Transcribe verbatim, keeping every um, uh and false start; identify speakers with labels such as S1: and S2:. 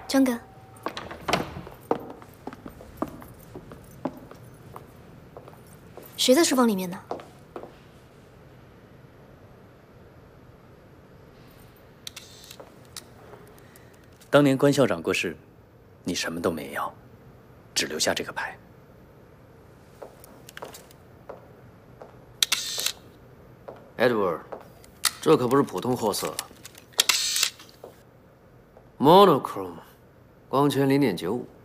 S1: 张哥，谁在书房里面呢？
S2: 当年关校长过世，你什么都没要，只留下这个牌。
S3: Edward， 这可不是普通货色 ，Monochrome， 光圈零点九五。